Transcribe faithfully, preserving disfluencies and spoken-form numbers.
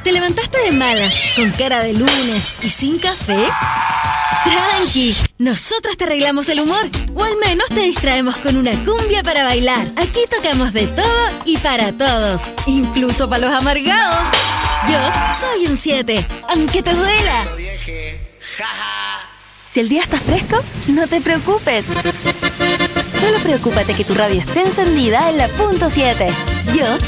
¿Te levantaste de malas, con cara de lunes y sin café? Tranqui, nosotras te arreglamos el humor, o al menos te distraemos con una cumbia para bailar. Aquí tocamos de todo y para todos, incluso para los amargados. Yo soy un siete, aunque te duela. Si el día está fresco, no te preocupes. Solo preocúpate que tu radio esté encendida en la punto siete. Yo